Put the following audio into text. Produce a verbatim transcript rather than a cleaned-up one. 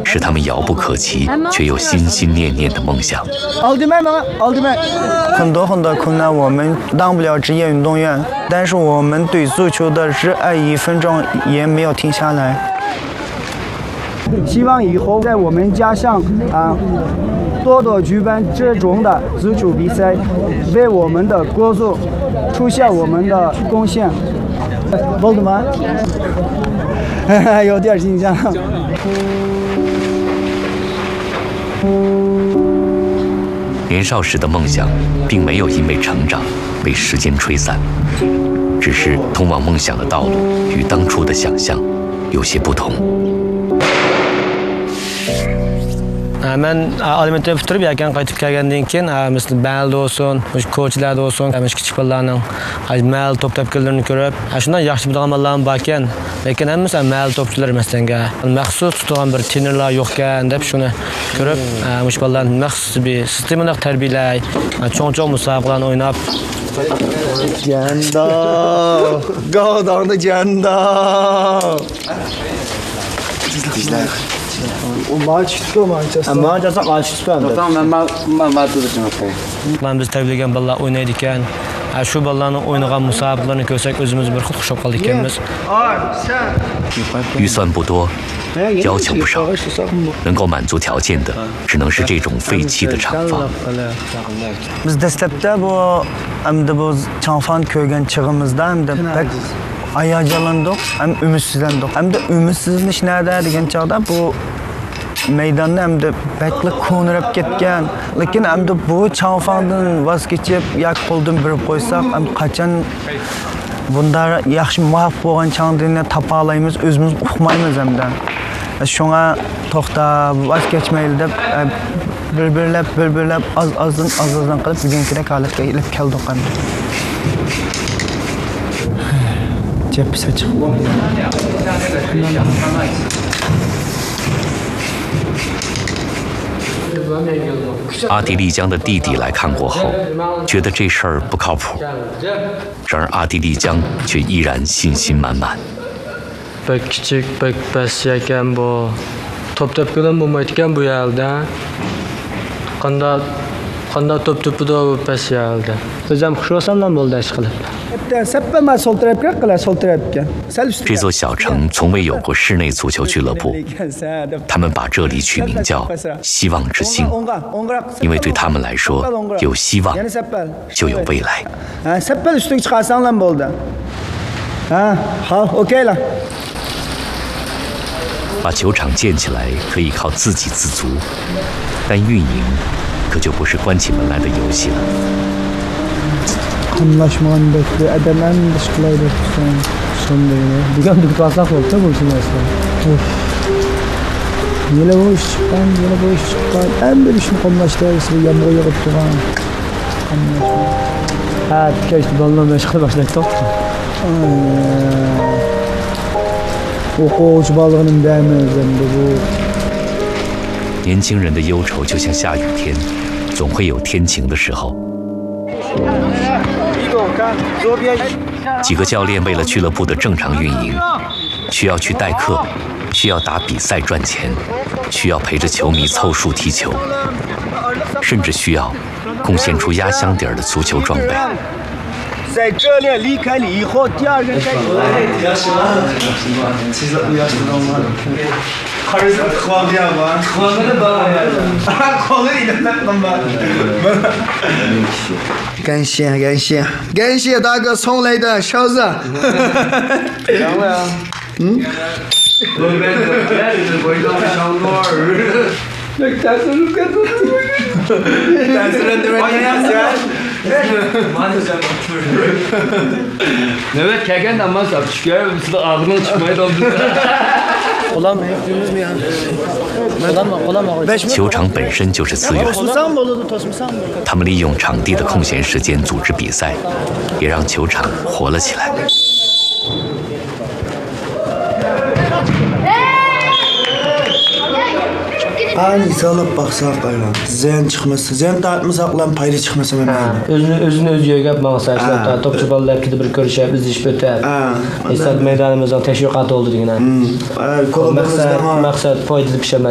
是他们遥不可及却又心心念念的梦想。 奥迪曼，奥迪曼，很多很多困难，我们当不了职业运动员，但是我们对足球的热爱一分钟也没有停下来。希望以后在我们家乡啊，多多举办这种的足球比赛，为我们的国足出现我们的贡献。奥迪曼，有点紧张。 年少时的梦想，并没有因为成长被时间吹散，只是通往梦想的道路与当初的想象有些不同。 Ben alimenti bitirib yakan qaytib kelgandan keyin misli balda olsun, ko'chlarda olsun, kichik bolalarning mal to'p tepkilarini ko'rib, shundan yaxshi biladigan bolalar bor ekan, lekin hammasi mal to'pchilar emasanga. Maxsus tutgan bir trenerlar yo'q ekan deb shuni ko'rib, mush bolalarni maxsus bir sistemada tarbiyalay, cho'ng-cho'ng musobaqalarni o'ynab Janda, Godonda janda. Tizlar. O maç tutuyor Manchester. Manchester maç tutuyor. Tamam ben ben ben tutacağım okey. Ben biz tebrik bolalar o'ynaydi ekan. Shu bolalarning o'ynagan musobaqalarni ko'rsak o'zimiz bir xil xushab qoldik ekanmiz. 预算不多，要求不少，能够满足条件的，只能是这种废弃的厂房。 Biz dastlabda bu hamda bu chanfan ko'rgan chig'imizda hamda pek hayajonlandik, ham umidsizlandik. Hamda umidsiz nerede degan chog'da bu maydonda hamda bakli ko'nirib ketgan. Lekin hamda bu chanfandan voz kechib, yak qo'ldan birib qo'ysak, ham qachon bunda yaxshi muvaffaq bo'lgan changdini topa olamiz, o'zimiz uqmaymiz hamda. Shunga to'xtab voz kechmaylik deb bir-birlab bir-birlab az-azdan az-azdan qilib bugungi holatga kelib keldik ham. Cepsi açık. 阿迪丽江的弟弟来看过后，觉得这事儿不靠谱。然而阿迪丽江却依然信心满满。 Pek küçük, pek pes ekan bu. Top tepkidan bo'lmaydi ekan bu yerda. Qanday qanday top tepida bu pes yerda. O'zim xush bo'lsamdan bo'ldi ish qilib. 这座小城从未有过室内足球俱乐部，他们把这里取名叫“希望之星”，因为对他们来说，有希望就有未来。 好 ，OK 了。 把球场建起来可以靠自给自足，但运营可就不是关起门来的游戏了。 Anlaşmanın bekli, edemen dışkılaydı son sonunda. Digam dik pasak oldu bu için mesela. Of. Yine bu iş çıkan, yine bu iş çıkan. En bir işin konlaştırırsa yağmur yağıp duran. Anlaşma. Ha, keşke balonla meşgul başlayıp toptu. O koç balığının değmezinde bu. 年轻人的忧愁就像下雨天，总会有天晴的时候。 几个教练为了俱乐部的正常运营，需要去代课，需要打比赛赚钱，需要陪着球迷凑数踢球，甚至需要贡献出压箱底儿的足球装备。 在这里离开你以后，第二个开始。其实不要知道吗？还是喝不了吗？喝不了吧？喝了你的那怎么办？感谢感谢感谢大哥送来的勺子。两位啊。嗯。我们这是味道小诺儿。那但是如果是，但是人对吧？你要选。 Evet, kegen ama sapçıkıyor, biz de ağzından çıkmayı oldu. 球场本身就是资源，他们利用场地的空闲时间组织比赛，也让球场活了起来。 Ani salıp baksak aylan. Ziyan çıkmasa, ziyan tartmasak lan payda çıkmasa ben. Özünü özünü öz yerga maqsadlar, topçu bolalar ketib bir ko'rishib, izlashib o'tadi. Esad maydonimizning tashviqoti oldi degan. Maqsad maqsad foydali ish emas.